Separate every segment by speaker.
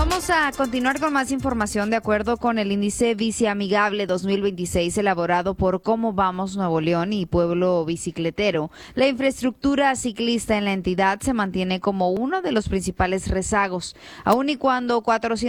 Speaker 1: Vamos a continuar con más información de acuerdo con el índice Bici Amigable 2026 elaborado por Cómo Vamos Nuevo León y Pueblo Bicicletero. La infraestructura ciclista en la entidad se mantiene como uno de los principales rezagos, aun y cuando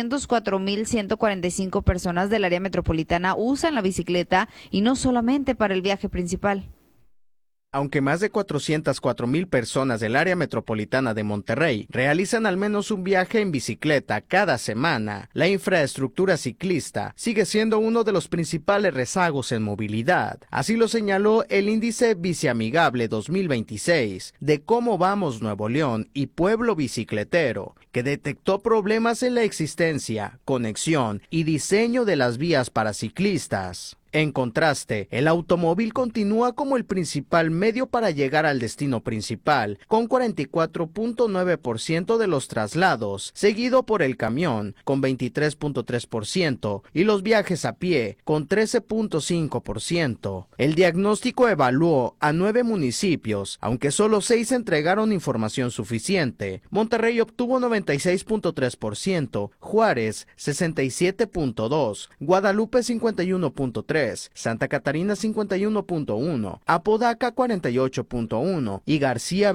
Speaker 1: 404,145 personas del área metropolitana usan la bicicleta y no solamente para el viaje principal.
Speaker 2: Aunque más de 404,000 personas del área metropolitana de Monterrey realizan al menos un viaje en bicicleta cada semana, la infraestructura ciclista sigue siendo uno de los principales rezagos en movilidad. Así lo señaló el índice Bici Amigable 2026 de Cómo Vamos Nuevo León y Pueblo Bicicletero, que detectó problemas en la existencia, conexión y diseño de las vías para ciclistas. En contraste, el automóvil continúa como el principal medio para llegar al destino principal, con 44.9% de los traslados, seguido por el camión, con 23.3%, y los viajes a pie, con 13.5%. El diagnóstico evaluó a 9 municipios, aunque solo 6 entregaron información suficiente. Monterrey obtuvo 96.3%, Juárez 67.2%, Guadalupe 51.3%, Santa Catarina 51.1%, Apodaca 48.1% y García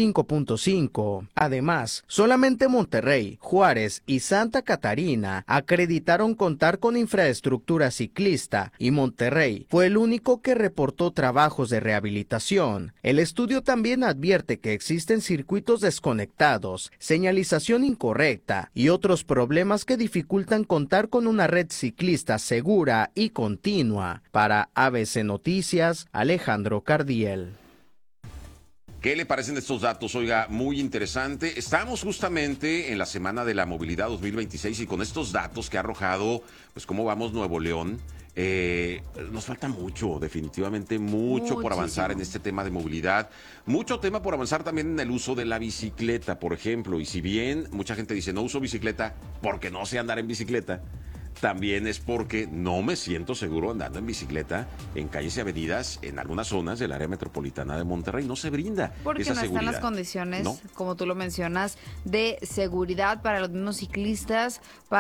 Speaker 2: 25.5%. Además, solamente Monterrey, Juárez y Santa Catarina acreditaron contar con infraestructura ciclista y Monterrey fue el único que reportó trabajos de rehabilitación. El estudio también advierte que existen circuitos desconectados, señalización incorrecta y otros problemas que dificultan contar con una red ciclista segura y continua. Para ABC Noticias, Alejandro Cardiel.
Speaker 3: ¿Qué le parecen estos datos? Oiga, muy interesante. Estamos justamente en la Semana de la Movilidad 2026 y con estos datos que ha arrojado, pues cómo vamos Nuevo León, nos falta mucho, definitivamente mucho por avanzar en este tema de movilidad. Mucho tema por avanzar también en el uso de la bicicleta, por ejemplo. Y si bien mucha gente dice no uso bicicleta porque no sé andar en bicicleta, también es porque no me siento seguro andando en bicicleta en calles y avenidas en algunas zonas del área metropolitana de Monterrey. No se brinda
Speaker 1: porque
Speaker 3: esa
Speaker 1: no
Speaker 3: seguridad.
Speaker 1: Están las condiciones,
Speaker 3: ¿no?
Speaker 1: Como tú lo mencionas, de seguridad para los mismos ciclistas,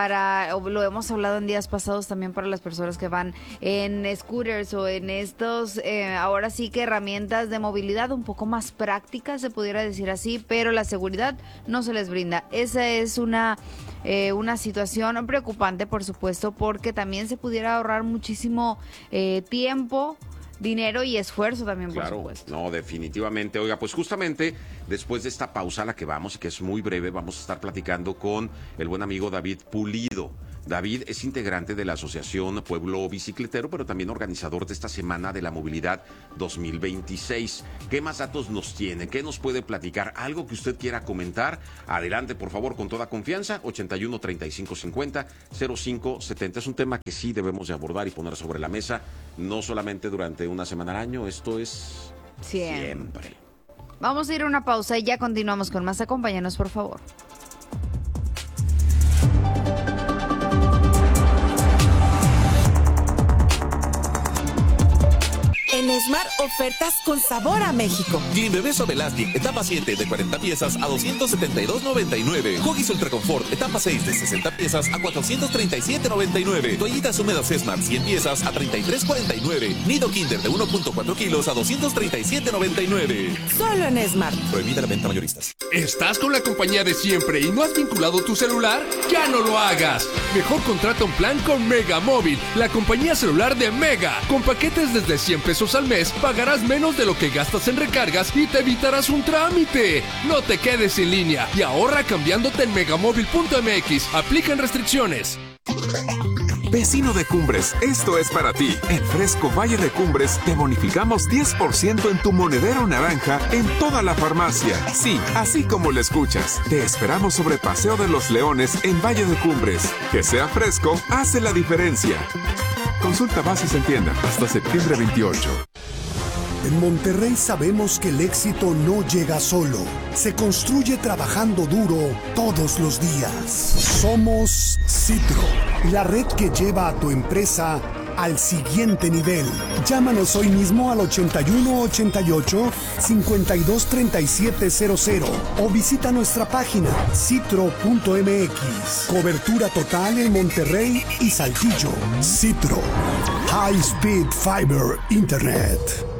Speaker 1: lo hemos hablado en días pasados también para las personas que van en scooters o en estos, ahora sí que herramientas de movilidad un poco más prácticas, se pudiera decir así, pero la seguridad no se les brinda. Esa es una situación preocupante, por supuesto, porque también se pudiera ahorrar muchísimo tiempo, dinero y esfuerzo también, por supuesto.
Speaker 3: No, definitivamente. Oiga, pues justamente después de esta pausa a la que vamos y que es muy breve, vamos a estar platicando con el buen amigo David Pulido. David es integrante de la Asociación Pueblo Bicicletero, pero también organizador de esta Semana de la Movilidad 2026. ¿Qué más datos nos tiene? ¿Qué nos puede platicar? ¿Algo que usted quiera comentar? Adelante, por favor, con toda confianza. 81 35 50 05 70. Es un tema que sí debemos de abordar y poner sobre la mesa, no solamente durante una semana al año, esto es siempre.
Speaker 1: Vamos a ir a una pausa y ya continuamos con más. Acompáñanos, por favor.
Speaker 4: En Smart, ofertas con sabor a México.
Speaker 5: Clean Bebé Suave Elastic, etapa 7 de 40 piezas a $272.99. Huggies Ultra Confort, etapa 6 de 60 piezas a $437.99. Toallitas húmedas Smart 100 piezas a $33.49. Nido Kinder de 1.4 kilos a $237.99.
Speaker 4: Solo en Smart.
Speaker 5: Prohibida la venta mayoristas.
Speaker 6: ¿Estás con la compañía de siempre y no has vinculado tu celular? ¡Ya no lo hagas! Mejor contrata un plan con Mega Móvil, la compañía celular de Mega. Con paquetes desde 100 pesos al mes, pagarás menos de lo que gastas en recargas y te evitarás un trámite. No te quedes sin línea y ahorra cambiándote en megamóvil.mx. Aplican restricciones.
Speaker 7: Vecino de Cumbres, esto es para ti. En Fresco Valle de Cumbres te bonificamos 10% en tu monedero naranja en toda la farmacia. Sí, así como lo escuchas. Te esperamos sobre Paseo de los Leones en Valle de Cumbres. Que sea fresco, hace la diferencia. Consulta bases en tienda hasta septiembre 28.
Speaker 8: En Monterrey sabemos que el éxito no llega solo. Se construye trabajando duro todos los días. Somos Citro, la red que lleva a tu empresa al siguiente nivel. Llámanos hoy mismo al 8188-523700 o visita nuestra página citro.mx. Cobertura total en Monterrey y Saltillo. Citro. High Speed Fiber Internet.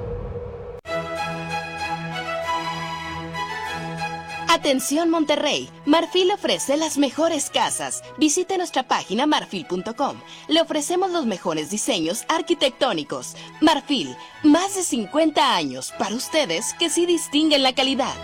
Speaker 9: Atención Monterrey, Marfil ofrece las mejores casas. Visite nuestra página marfil.com. Le ofrecemos los mejores diseños arquitectónicos. Marfil, más de 50 años para ustedes que sí distinguen la calidad.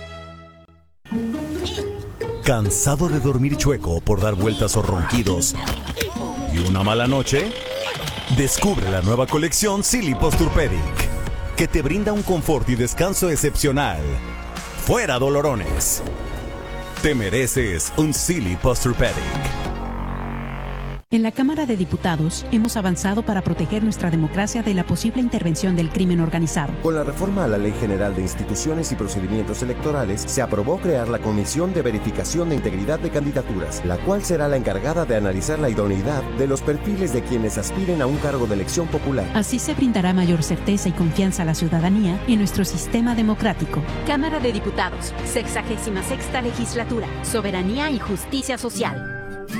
Speaker 10: ¿Cansado de dormir chueco por dar vueltas o ronquidos y una mala noche? Descubre la nueva colección Silly Posturepedic, que te brinda un confort y descanso excepcional. ¡Fuera dolorones! Te mereces un Silly Posturepedic.
Speaker 11: En la Cámara de Diputados hemos avanzado para proteger nuestra democracia de la posible intervención del crimen organizado.
Speaker 12: Con la reforma a la Ley General de Instituciones y Procedimientos Electorales, se aprobó crear la Comisión de Verificación de Integridad de Candidaturas, la cual será la encargada de analizar la idoneidad de los perfiles de quienes aspiren a un cargo de elección popular.
Speaker 11: Así se brindará mayor certeza y confianza a la ciudadanía en nuestro sistema democrático.
Speaker 13: Cámara de Diputados, 66ª Legislatura, Soberanía y Justicia Social.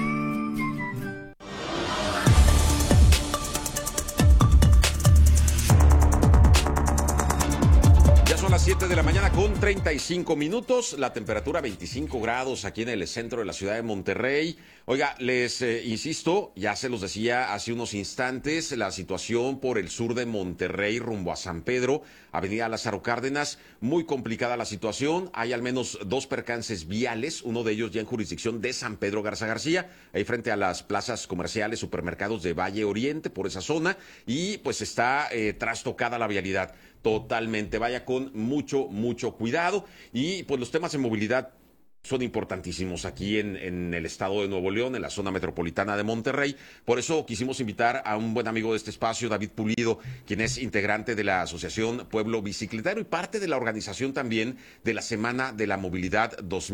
Speaker 3: Son las 7 de la mañana con 35 minutos, la temperatura 25 grados aquí en el centro de la ciudad de Monterrey. Oiga, les insisto, ya se los decía hace unos instantes, la situación por el sur de Monterrey rumbo a San Pedro, avenida Lázaro Cárdenas, muy complicada la situación. Hay al menos 2 percances viales, uno de ellos ya en jurisdicción de San Pedro Garza García, ahí frente a las plazas comerciales, supermercados de Valle Oriente, por esa zona, y pues está trastocada la vialidad. Totalmente, vaya con mucho cuidado. Y pues los temas de movilidad son importantísimos aquí en el estado de Nuevo León, en la zona metropolitana de Monterrey. Por eso quisimos invitar a un buen amigo de este espacio, David Pulido, quien es integrante de la Asociación Pueblo Bicicletero y parte de la organización también de la Semana de la Movilidad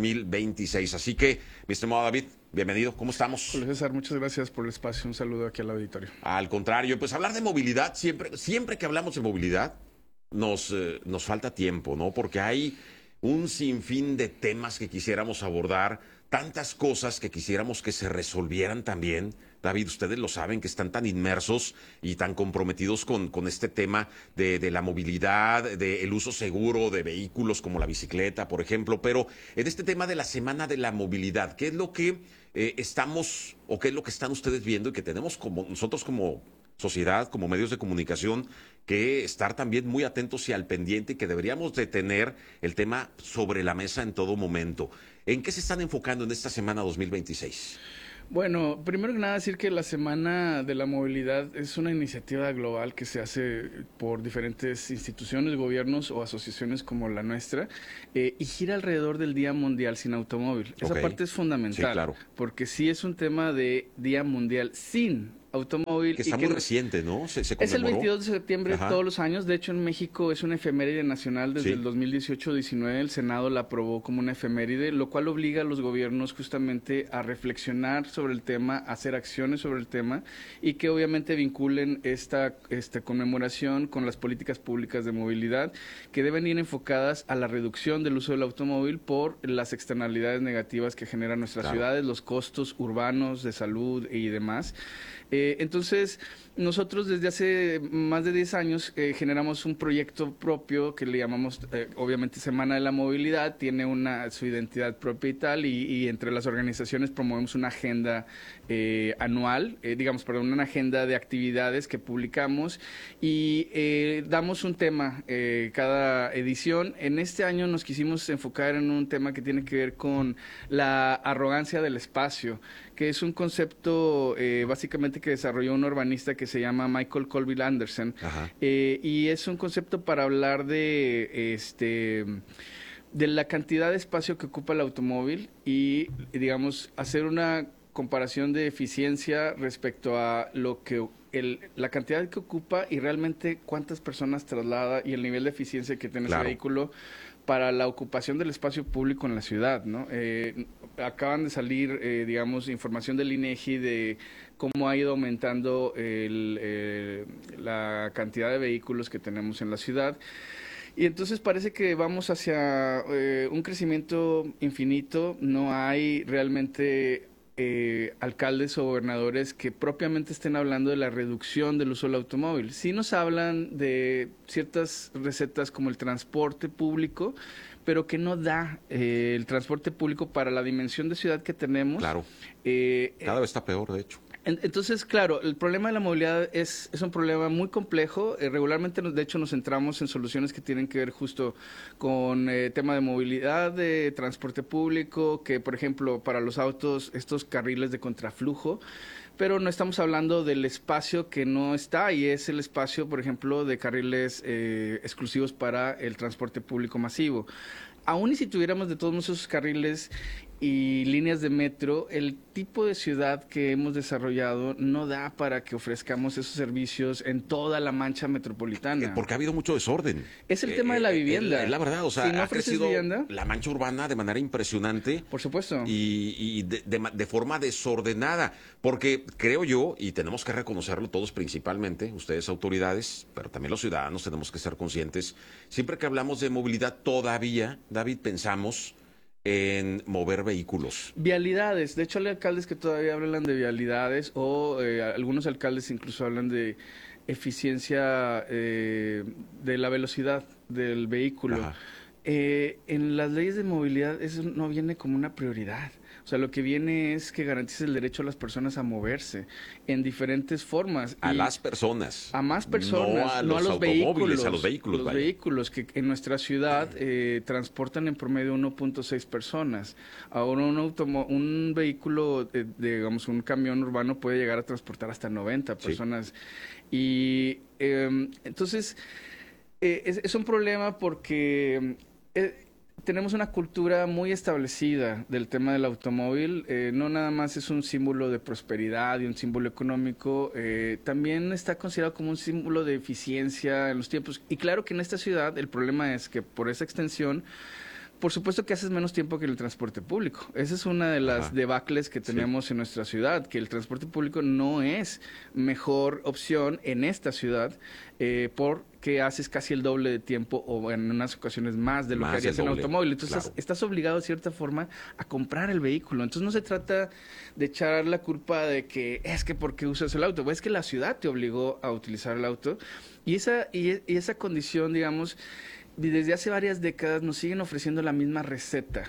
Speaker 3: 2026. Así que, mi estimado David, bienvenido, ¿cómo estamos?
Speaker 14: Julio César, muchas gracias por el espacio. Un saludo aquí al auditorio.
Speaker 3: Al contrario, pues hablar de movilidad, siempre que hablamos de movilidad, nos falta tiempo, ¿no? Porque hay un sinfín de temas que quisiéramos abordar, tantas cosas que quisiéramos que se resolvieran también. David, ustedes lo saben, que están tan inmersos y tan comprometidos con este tema de la movilidad, del uso seguro de vehículos como la bicicleta, por ejemplo. Pero en este tema de la Semana de la Movilidad, ¿qué es lo que estamos o qué es lo que están ustedes viendo y que tenemos nosotros como sociedad, como medios de comunicación, que estar también muy atentos y al pendiente, y que deberíamos de tener el tema sobre la mesa en todo momento? ¿En qué se están enfocando en esta semana 2026?
Speaker 14: Bueno, primero que nada decir que la Semana de la Movilidad es una iniciativa global que se hace por diferentes instituciones, gobiernos o asociaciones como la nuestra, y gira alrededor del Día Mundial sin Automóvil. Esa parte es fundamental, sí, claro, porque sí es un tema de Día Mundial sin automóvil.
Speaker 3: Que está muy reciente, ¿no? Se conmemoró.
Speaker 14: Es el 22 de septiembre todos los años. De hecho, en México es una efeméride nacional desde el 2018-19. El Senado la aprobó como una efeméride, lo cual obliga a los gobiernos justamente a reflexionar sobre el tema, a hacer acciones sobre el tema, y que obviamente vinculen esta conmemoración con las políticas públicas de movilidad, que deben ir enfocadas a la reducción del uso del automóvil por las externalidades negativas que generan nuestras ciudades, los costos urbanos de salud y demás. Entonces, nosotros desde hace más de 10 años generamos un proyecto propio que le llamamos, obviamente, Semana de la Movilidad. Tiene su identidad propia y tal, y entre las organizaciones promovemos una agenda anual, una agenda de actividades que publicamos, y damos un tema cada edición. En este año nos quisimos enfocar en un tema que tiene que ver con la arrogancia del espacio, que es un concepto básicamente que desarrolló un urbanista que se llama Michael Colville Anderson, y es un concepto para hablar de la cantidad de espacio que ocupa el automóvil y, digamos, hacer una comparación de eficiencia respecto a la cantidad que ocupa y realmente cuántas personas traslada y el nivel de eficiencia que tiene ese vehículo, para la ocupación del espacio público en la ciudad, ¿no? Acaban de salir, digamos, información del INEGI de cómo ha ido aumentando la cantidad de vehículos que tenemos en la ciudad. Y entonces parece que vamos hacia un crecimiento infinito. No hay realmente alcaldes o gobernadores que propiamente estén hablando de la reducción del uso del automóvil. Sí nos hablan de ciertas recetas como el transporte público, pero que no da el transporte público para la dimensión de ciudad que tenemos.
Speaker 3: Claro. Cada vez está peor, de hecho.
Speaker 14: Entonces, claro, el problema de la movilidad es un problema muy complejo. Regularmente, de hecho, nos centramos en soluciones que tienen que ver justo con tema de movilidad, de transporte público, que, por ejemplo, para los autos, estos carriles de contraflujo, pero no estamos hablando del espacio que no está, y es el espacio, por ejemplo, de carriles exclusivos para el transporte público masivo. Aún y si tuviéramos de todos esos carriles y líneas de metro, el tipo de ciudad que hemos desarrollado no da para que ofrezcamos esos servicios en toda la mancha metropolitana.
Speaker 3: Porque ha habido mucho desorden.
Speaker 14: Es el tema de la vivienda.
Speaker 3: Es la verdad, o sea,
Speaker 14: si no
Speaker 3: ha crecido
Speaker 14: vivienda,
Speaker 3: la mancha urbana de manera impresionante.
Speaker 14: Por supuesto.
Speaker 3: Y de forma desordenada. Porque creo yo, y tenemos que reconocerlo todos principalmente, ustedes autoridades, pero también los ciudadanos tenemos que ser conscientes, siempre que hablamos de movilidad todavía, David, pensamos en mover vehículos.
Speaker 14: Vialidades. De hecho, hay alcaldes que todavía hablan de vialidades, o algunos alcaldes incluso hablan de eficiencia de la velocidad del vehículo. En las leyes de movilidad eso no viene como una prioridad. O sea, lo que viene es que garantice el derecho a las personas a moverse en diferentes formas.
Speaker 3: A las personas.
Speaker 14: A más personas,
Speaker 3: no a los
Speaker 14: vehículos.
Speaker 3: A los vehículos,
Speaker 14: Los vehículos que en nuestra ciudad transportan en promedio 1.6 personas. Ahora un vehículo, digamos, un camión urbano puede llegar a transportar hasta 90 personas. Y entonces es un problema porque tenemos una cultura muy establecida del tema del automóvil. No nada más es un símbolo de prosperidad y un símbolo económico, también está considerado como un símbolo de eficiencia en los tiempos. Y claro que en esta ciudad el problema es que por esa extensión, por supuesto que haces menos tiempo que en el transporte público. Esa es una de las debacles que tenemos en nuestra ciudad, que el transporte público no es mejor opción en esta ciudad, porque haces casi el doble de tiempo, o en unas ocasiones más de lo que harías en automóvil. Entonces estás obligado de cierta forma a comprar el vehículo. Entonces no se trata de echar la culpa de que es que porque usas el auto, es que la ciudad te obligó a utilizar el auto, y esa condición, digamos, desde hace varias décadas nos siguen ofreciendo la misma receta: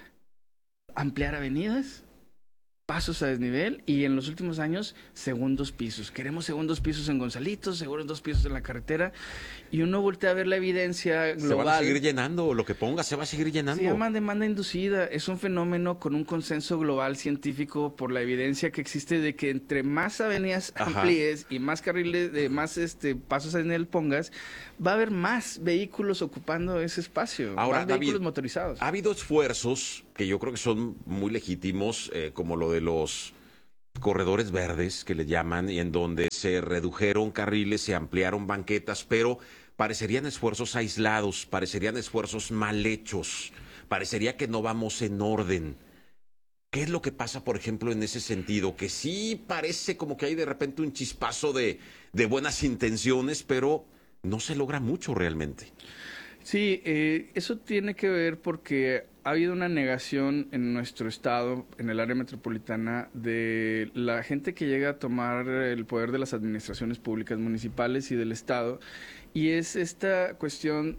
Speaker 14: ampliar avenidas, pasos a desnivel, y en los últimos años segundos pisos. Queremos segundos pisos en Gonzalitos, segundos pisos en la carretera, y uno voltea a ver la evidencia global.
Speaker 3: Se van a seguir llenando, lo que ponga se va a seguir llenando.
Speaker 14: Se llama demanda inducida. Es un fenómeno con un consenso global científico por la evidencia que existe de que entre más avenidas amplíes y más carriles, más pasos a desnivel pongas, va a haber más vehículos ocupando ese espacio.
Speaker 3: Ahora,
Speaker 14: más vehículos
Speaker 3: David,
Speaker 14: motorizados.
Speaker 3: Ha habido esfuerzos que yo creo que son muy legítimos, como lo de los corredores verdes, que le llaman, y en donde se redujeron carriles, se ampliaron banquetas, pero parecerían esfuerzos aislados, parecerían esfuerzos mal hechos, parecería que no vamos en orden. ¿Qué es lo que pasa, por ejemplo, en ese sentido? Que sí parece como que hay de repente un chispazo de buenas intenciones, pero no se logra mucho realmente.
Speaker 14: Sí, eso tiene que ver porque ha habido una negación en nuestro estado, en el área metropolitana, de la gente que llega a tomar el poder de las administraciones públicas municipales y del estado, y es esta cuestión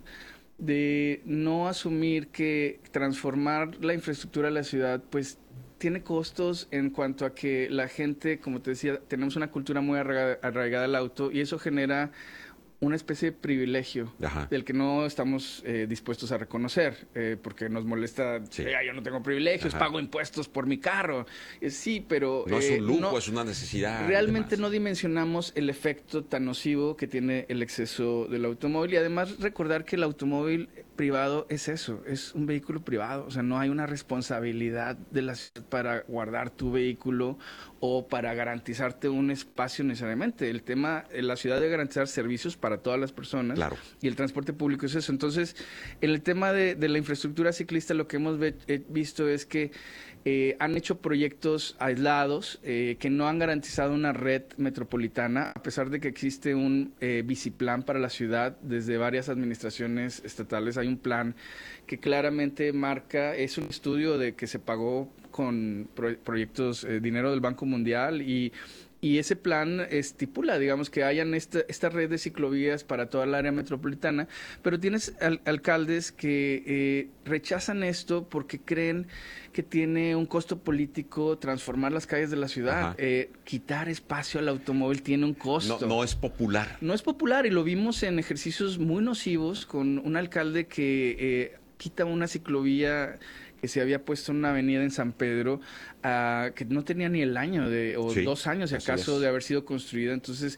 Speaker 14: de no asumir que transformar la infraestructura de la ciudad, pues tiene costos en cuanto a que la gente, como te decía, tenemos una cultura muy arraigada al auto, y eso genera una especie de privilegio del que no estamos dispuestos a reconocer, porque nos molesta, yo no tengo privilegios, pago impuestos por mi carro. Sí, pero
Speaker 3: no es un lujo, es una necesidad.
Speaker 14: Realmente no dimensionamos el efecto tan nocivo que tiene el exceso del automóvil, y además recordar que el automóvil privado es eso, es un vehículo privado, o sea, no hay una responsabilidad de la ciudad para guardar tu vehículo o para garantizarte un espacio necesariamente. El tema, la ciudad debe garantizar servicios para todas las personas,
Speaker 3: claro,
Speaker 14: y el transporte público es eso. Entonces, en el tema de la infraestructura ciclista, lo que hemos visto es que han hecho proyectos aislados que no han garantizado una red metropolitana, a pesar de que existe un biciplan para la ciudad desde varias administraciones estatales. Hay un plan que claramente marca, es un estudio de que se pagó con proyectos, dinero del Banco Mundial, y ese plan estipula, digamos, que hayan esta red de ciclovías para toda el área metropolitana, pero tienes alcaldes que rechazan esto porque creen que tiene un costo político transformar las calles de la ciudad. Quitar espacio al automóvil tiene un costo.
Speaker 3: No es popular.
Speaker 14: No es popular, y lo vimos en ejercicios muy nocivos con un alcalde que quita una ciclovía que se había puesto en una avenida en San Pedro, que no tenía ni el año o 2 años, si acaso, de haber sido construida. Entonces,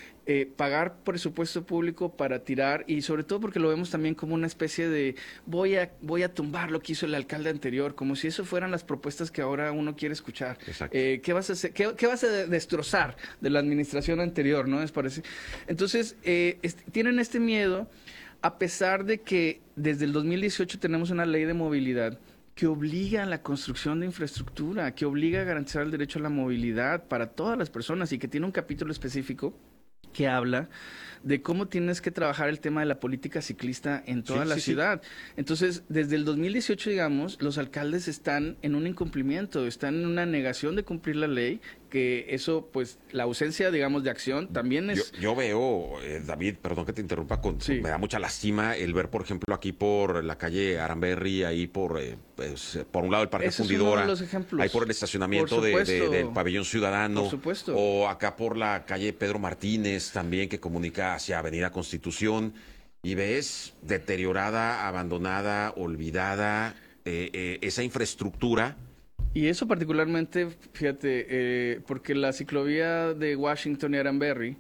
Speaker 14: pagar presupuesto público para tirar, y sobre todo porque lo vemos también como una especie de voy a tumbar lo que hizo el alcalde anterior, como si eso fueran las propuestas que ahora uno quiere escuchar. ¿Qué vas a hacer? ¿Qué vas a destrozar de la administración anterior? ¿No les parece? Entonces, tienen este miedo, a pesar de que desde el 2018 tenemos una ley de movilidad que obliga a la construcción de infraestructura, que obliga a garantizar el derecho a la movilidad para todas las personas, y que tiene un capítulo específico que habla de cómo tienes que trabajar el tema de la política ciclista en toda la ciudad. Entonces, desde el 2018, digamos, los alcaldes están en un incumplimiento, están en una negación de cumplir la ley, que eso, pues, la ausencia, digamos, de acción también es...
Speaker 3: Yo veo, David, perdón que te interrumpa, me da mucha lástima el ver, por ejemplo, aquí por la calle Aramberri, ahí por un lado el Parque Fundidora,
Speaker 14: uno de los ejemplos.
Speaker 3: Ahí por el estacionamiento del Pabellón Ciudadano,
Speaker 14: por supuesto,
Speaker 3: o acá por la calle Pedro Martínez también, que comunica hacia Avenida Constitución, y ves deteriorada, abandonada, olvidada esa infraestructura.
Speaker 14: Y eso particularmente, fíjate, porque la ciclovía de Washington y Aramberri,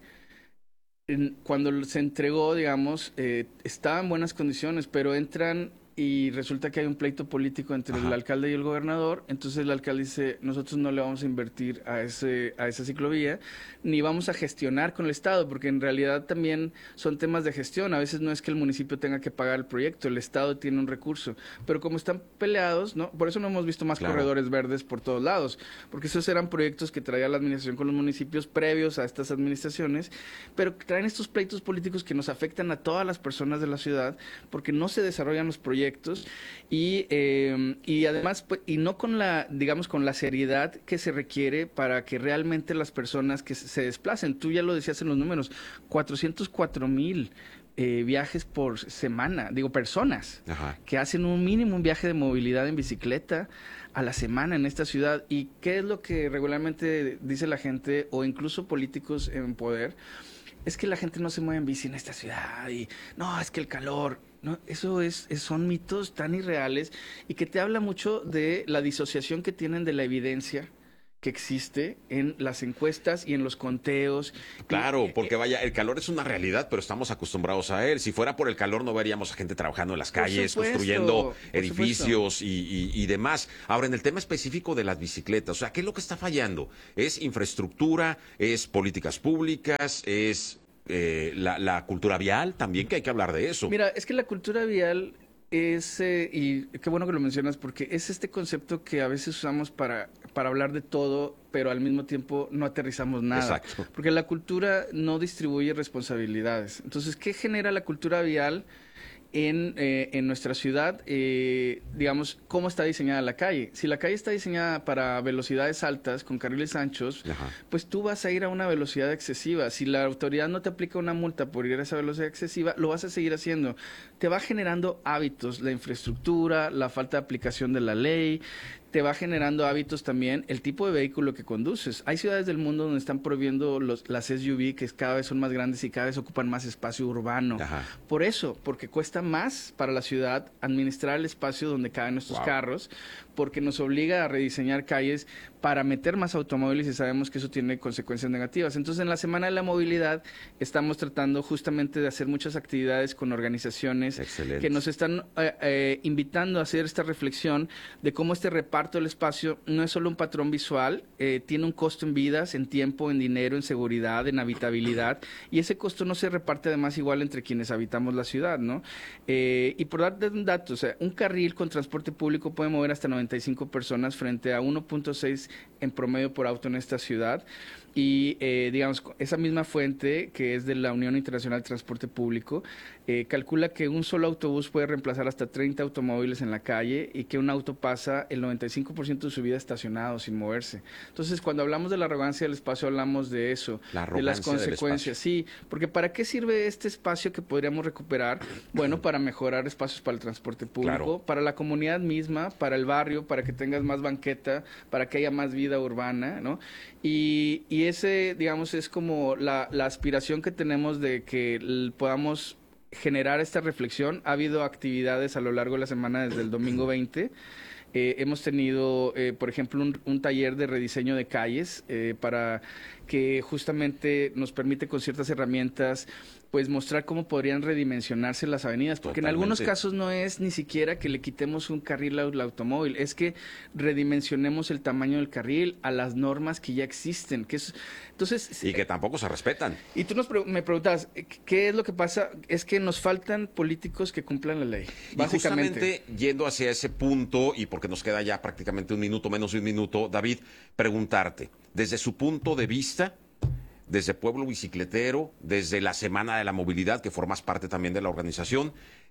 Speaker 14: cuando se entregó, digamos, estaba en buenas condiciones, pero entran y resulta que hay un pleito político entre el alcalde y el gobernador. Entonces el alcalde dice, nosotros no le vamos a invertir a esa ciclovía, ni vamos a gestionar con el Estado, porque en realidad también son temas de gestión. A veces no es que el municipio tenga que pagar el proyecto, el Estado tiene un recurso, pero como están peleados, ¿no? Por eso no hemos visto más corredores verdes por todos lados, porque esos eran proyectos que traía la administración con los municipios previos a estas administraciones, pero traen estos pleitos políticos que nos afectan a todas las personas de la ciudad, porque no se desarrollan los proyectos, y además, pues, y no con la, digamos, con la seriedad que se requiere para que realmente las personas que se desplacen. Tú ya lo decías en los números, 404,000 viajes por semana, personas que hacen un viaje de movilidad en bicicleta a la semana en esta ciudad. ¿Y qué es lo que regularmente dice la gente, o incluso políticos en poder? Es que la gente no se mueve en bici en esta ciudad, y no, es que el calor, no, eso son mitos tan irreales, y que te habla mucho de la disociación que tienen de la evidencia que existe en las encuestas y en los conteos.
Speaker 3: Claro, porque vaya, el calor es una realidad, pero estamos acostumbrados a él. Si fuera por el calor, no veríamos a gente trabajando en las calles, construyendo edificios y demás. Ahora, en el tema específico de las bicicletas, o sea, ¿qué es lo que está fallando? ¿Es infraestructura? ¿Es políticas públicas? ¿Es la cultura vial? También, que hay que hablar de eso.
Speaker 14: Mira, es que la cultura vial es, y qué bueno que lo mencionas, porque es este concepto que a veces usamos para hablar de todo, pero al mismo tiempo no aterrizamos nada.
Speaker 3: Exacto.
Speaker 14: Porque la cultura no distribuye responsabilidades. Entonces, ¿qué genera la cultura vial en nuestra ciudad? Digamos, ¿cómo está diseñada la calle? Si la calle está diseñada para velocidades altas, con carriles anchos, pues tú vas a ir a una velocidad excesiva. Si la autoridad no te aplica una multa por ir a esa velocidad excesiva, lo vas a seguir haciendo. Te va generando hábitos, la infraestructura, la falta de aplicación de la ley, te va generando hábitos también el tipo de vehículo que conduces. Hay ciudades del mundo donde están prohibiendo las SUV, que cada vez son más grandes y cada vez ocupan más espacio urbano. Por eso, porque cuesta más para la ciudad administrar el espacio donde caben nuestros carros, porque nos obliga a rediseñar calles para meter más automóviles y sabemos que eso tiene consecuencias negativas. Entonces, en la Semana de la Movilidad estamos tratando justamente de hacer muchas actividades con organizaciones que nos están invitando a hacer esta reflexión de cómo este reparto del espacio no es solo un patrón visual, tiene un costo en vidas, en tiempo, en dinero, en seguridad, en habitabilidad, y ese costo no se reparte además igual entre quienes habitamos la ciudad, ¿no? Y por darte un dato, o sea, un carril con transporte público puede mover hasta 95 personas frente a 1.6 en promedio por auto en esta ciudad. Y, digamos, esa misma fuente, que es de la Unión Internacional de Transporte Público, calcula que un solo autobús puede reemplazar hasta 30 automóviles en la calle y que un auto pasa el 95% de su vida estacionado, sin moverse. Entonces, cuando hablamos de la arrogancia del espacio, hablamos de eso, de las consecuencias. Sí, porque ¿para qué sirve este espacio que podríamos recuperar? Bueno, para mejorar espacios para el transporte público, para la comunidad misma, para el barrio, para que tengas más banqueta, para que haya más vida urbana, ¿no? Y ese, digamos, es como la aspiración que tenemos de que podamos generar esta reflexión. Ha habido actividades a lo largo de la semana desde el domingo 20. Hemos tenido, por ejemplo, un taller de rediseño de calles para que justamente nos permite con ciertas herramientas pues mostrar cómo podrían redimensionarse las avenidas, porque en algunos casos no es ni siquiera que le quitemos un carril al automóvil, es que redimensionemos el tamaño del carril a las normas que ya existen, que es, entonces
Speaker 3: y que tampoco se respetan.
Speaker 14: Y tú me preguntabas, ¿qué es lo que pasa? Es que nos faltan políticos que cumplan la ley, básicamente.
Speaker 3: Y justamente yendo hacia ese punto, y porque nos queda ya prácticamente un minuto, menos de un minuto, David, preguntarte, desde su punto de vista, desde Pueblo Bicicletero, desde la Semana de la Movilidad, que formas parte también de la organización,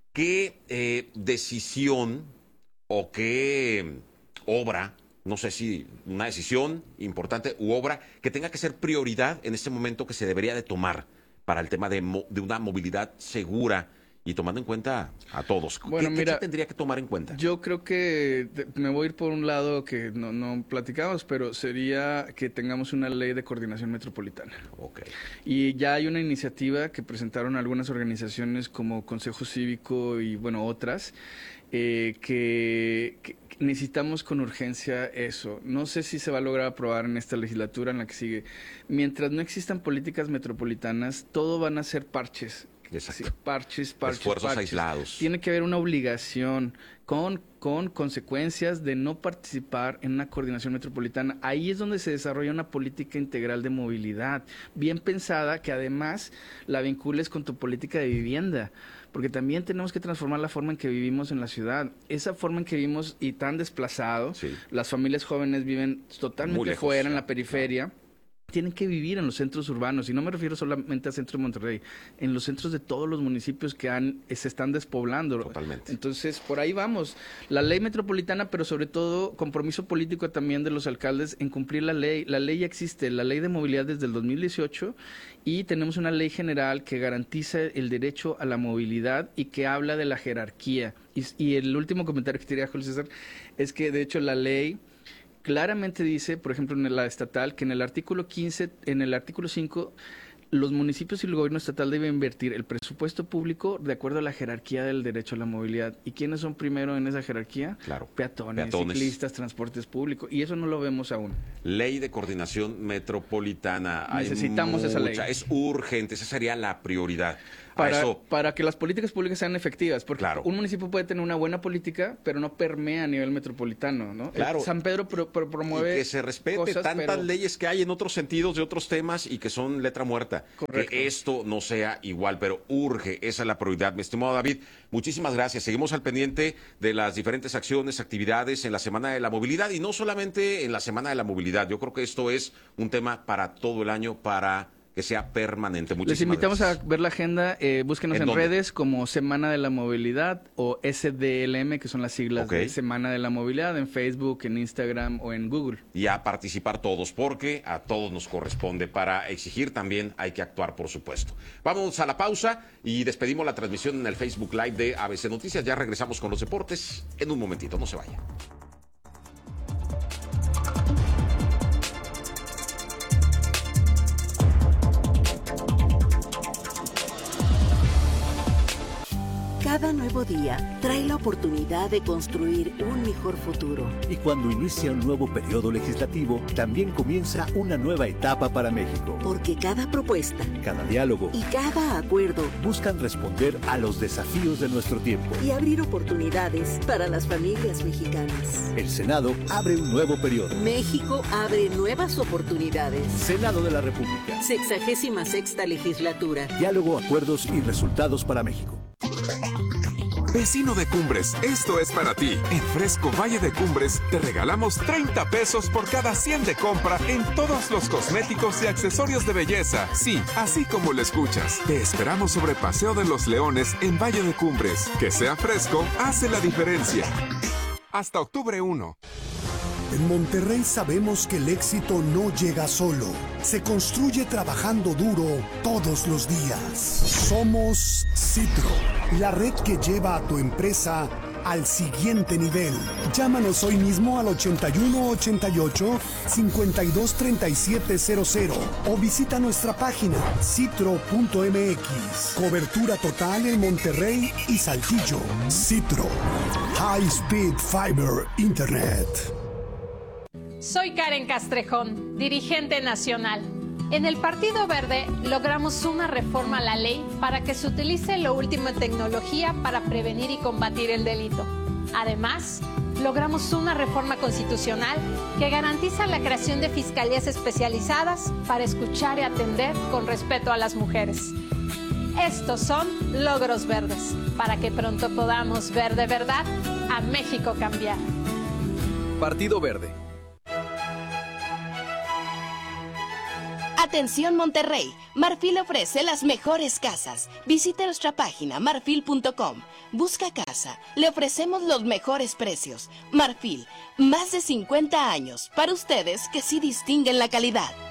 Speaker 3: ¿qué decisión o qué obra, no sé si una decisión importante u obra, que tenga que ser prioridad en este momento que se debería de tomar para el tema de una movilidad segura y tomando en cuenta a todos?
Speaker 14: Bueno,
Speaker 3: ¿Qué se tendría que tomar en cuenta?
Speaker 14: Yo creo que me voy a ir por un lado que no platicamos, pero sería que tengamos una ley de coordinación metropolitana.
Speaker 3: Okay.
Speaker 14: Y ya hay una iniciativa que presentaron algunas organizaciones como Consejo Cívico y, bueno, otras, que necesitamos con urgencia eso. No sé si se va a lograr aprobar en esta legislatura, en la que sigue. Mientras no existan políticas metropolitanas, todo van a ser parches.
Speaker 3: Exacto.
Speaker 14: Sí, parches,
Speaker 3: esfuerzos aislados.
Speaker 14: Tiene que haber una obligación con consecuencias de no participar en una coordinación metropolitana. Ahí es donde se desarrolla una política integral de movilidad, bien pensada, que además la vincules con tu política de vivienda, porque también tenemos que transformar la forma en que vivimos en la ciudad. Esa forma en que vivimos y tan desplazado, sí. Las familias jóvenes viven totalmente lejos, fuera, en la periferia. Claro. Tienen que vivir en los centros urbanos, y no me refiero solamente al centro de Monterrey, en los centros de todos los municipios que se están despoblando.
Speaker 3: Totalmente.
Speaker 14: Entonces, por ahí vamos. La ley metropolitana, pero sobre todo compromiso político también de los alcaldes en cumplir la ley. La ley ya existe, la ley de movilidad desde el 2018, y tenemos una ley general que garantiza el derecho a la movilidad y que habla de la jerarquía. Y el último comentario que te diría, Julio César, es que de hecho la ley claramente dice, por ejemplo, en la estatal, que en el artículo 15, en el artículo 5, los municipios y el gobierno estatal deben invertir el presupuesto público de acuerdo a la jerarquía del derecho a la movilidad. ¿Y quiénes son primero en esa jerarquía?
Speaker 3: Claro.
Speaker 14: Peatones, ciclistas, transportes públicos. Y eso no lo vemos aún.
Speaker 3: Ley de coordinación metropolitana.
Speaker 14: Necesitamos esa ley.
Speaker 3: Es urgente, esa sería la prioridad.
Speaker 14: Para que las políticas públicas sean efectivas, porque claro. Un municipio puede tener una buena política, pero no permea a nivel metropolitano, ¿no?
Speaker 3: Claro.
Speaker 14: San Pedro promueve
Speaker 3: y que se respete cosas, tantas leyes que hay en otros sentidos de otros temas y que son letra muerta. Correcto. Que esto no sea igual, pero urge, esa es la prioridad. Mi estimado David, muchísimas gracias. Seguimos al pendiente de las diferentes acciones, actividades en la Semana de la Movilidad, y no solamente en la Semana de la Movilidad. Yo creo que esto es un tema para todo el año, para que sea permanente.
Speaker 14: Les invitamos a ver la agenda, búsquenos en redes como Semana de la Movilidad o SDLM, que son las siglas de Semana de la Movilidad, en Facebook, en Instagram o en Google.
Speaker 3: Y a participar todos, porque a todos nos corresponde. Para exigir también hay que actuar, por supuesto. Vamos a la pausa y despedimos la transmisión en el Facebook Live de ABC Noticias. Ya regresamos con los deportes en un momentito, no se vaya.
Speaker 15: Cada nuevo día trae la oportunidad de construir un mejor futuro.
Speaker 16: Y cuando inicia un nuevo periodo legislativo, también comienza una nueva etapa para México.
Speaker 15: Porque cada propuesta,
Speaker 16: cada diálogo
Speaker 15: y cada acuerdo
Speaker 16: buscan responder a los desafíos de nuestro tiempo
Speaker 15: y abrir oportunidades para las familias mexicanas.
Speaker 16: El Senado abre un nuevo periodo.
Speaker 15: México abre nuevas oportunidades.
Speaker 16: Senado de la República.
Speaker 15: 66ª legislatura.
Speaker 16: Diálogo, acuerdos y resultados para México.
Speaker 7: Vecino de Cumbres, esto es para ti. En Fresco Valle de Cumbres te regalamos 30 pesos por cada 100 de compra en todos los cosméticos y accesorios de belleza. Sí, así como lo escuchas. Te esperamos sobre Paseo de los Leones en Valle de Cumbres. Que sea fresco, hace la diferencia. Hasta octubre 1.
Speaker 8: En Monterrey sabemos que el éxito no llega solo, se construye trabajando duro todos los días. Somos Citro, la red que lleva a tu empresa al siguiente nivel. Llámanos hoy mismo al 8188-523700 o visita nuestra página citro.mx. Cobertura total en Monterrey y Saltillo. Citro, High Speed Fiber Internet.
Speaker 17: Soy Karen Castrejón, dirigente nacional. En el Partido Verde logramos una reforma a la ley para que se utilice lo último en tecnología para prevenir y combatir el delito. Además, logramos una reforma constitucional que garantiza la creación de fiscalías especializadas para escuchar y atender con respeto a las mujeres. Estos son logros verdes, para que pronto podamos ver de verdad a México cambiar.
Speaker 18: Partido Verde.
Speaker 9: Atención Monterrey, Marfil ofrece las mejores casas. Visite nuestra página marfil.com. Busca casa, le ofrecemos los mejores precios. Marfil, más de 50 años para ustedes que sí distinguen la calidad.